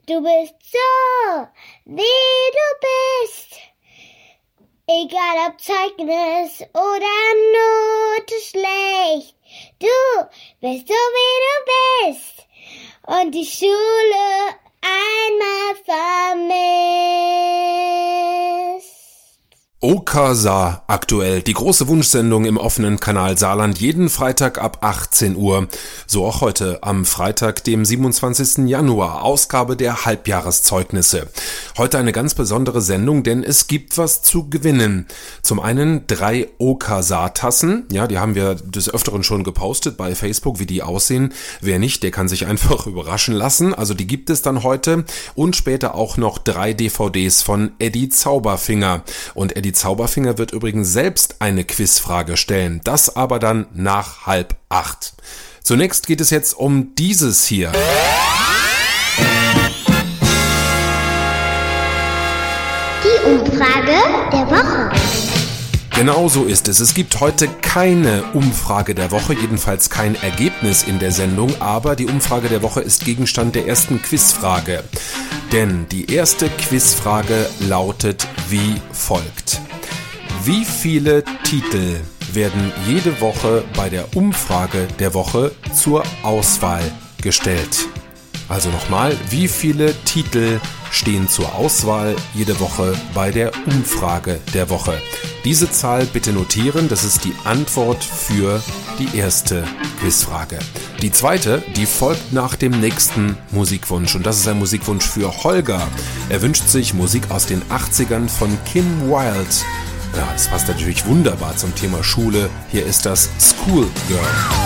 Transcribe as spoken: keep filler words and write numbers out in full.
Du bist so, wie du bist. Egal ob Zeugnis oder Note schlecht. Du bist so, wie du bist. Und die Schule einmal vermisst. Okasa aktuell, die große Wunschsendung im offenen Kanal Saarland, jeden Freitag ab achtzehn Uhr. So auch heute am Freitag, dem siebenundzwanzigsten Januar, Ausgabe der Halbjahreszeugnisse. Heute eine ganz besondere Sendung, denn es gibt was zu gewinnen. Zum einen drei Okasa-Tassen, ja, die haben wir des Öfteren schon gepostet bei Facebook, wie die aussehen. Wer nicht, der kann sich einfach überraschen lassen. Also die gibt es dann heute und später auch noch drei D V Ds von Eddie Zauberfinger. Und Eddie Zauberfinger wird übrigens selbst eine Quizfrage stellen. Das aber dann nach halb acht. Zunächst geht es jetzt um dieses hier. Die Umfrage der Woche. Genau so ist es. Es gibt heute keine Umfrage der Woche, jedenfalls kein Ergebnis in der Sendung, aber die Umfrage der Woche ist Gegenstand der ersten Quizfrage. Denn die erste Quizfrage lautet wie folgt. Wie viele Titel werden jede Woche bei der Umfrage der Woche zur Auswahl gestellt? Also nochmal, wie viele Titel stehen zur Auswahl jede Woche bei der Umfrage der Woche? Diese Zahl bitte notieren, das ist die Antwort für die erste Quizfrage. Die zweite, die folgt nach dem nächsten Musikwunsch und das ist ein Musikwunsch für Holger. Er wünscht sich Musik aus den achtzigern von Kim Wilde. Ja, das passt natürlich wunderbar zum Thema Schule. Hier ist das Schoolgirl.